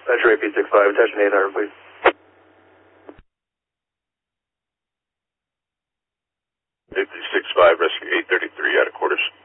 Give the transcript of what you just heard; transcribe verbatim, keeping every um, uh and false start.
Metro A P six five, attention eight hundred, please. A P six five, rescue eight thirty-three out of quarters.